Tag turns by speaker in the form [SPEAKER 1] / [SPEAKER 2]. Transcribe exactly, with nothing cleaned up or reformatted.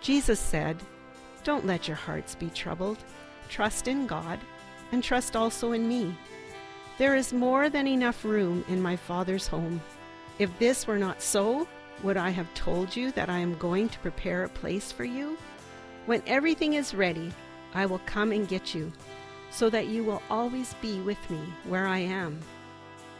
[SPEAKER 1] Jesus said, "Don't let your hearts be troubled. Trust in God, and trust also in me. There is more than enough room in my Father's home. If this were not so, would I have told you that I am going to prepare a place for you? When everything is ready, I will come and get you, so that you will always be with me where I am."